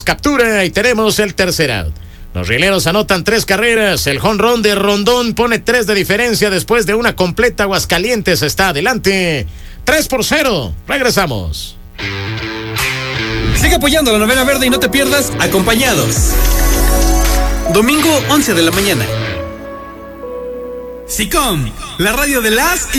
Captura y tenemos el tercer out. Los rieleros anotan 3 carreras. El jonrón de Rondón pone 3 de diferencia después de una completa. Aguascalientes está adelante 3-0. Regresamos. Sigue apoyando la Novena Verde y no te pierdas Acompañados. Domingo 11 de la mañana. SICOM, la radio de las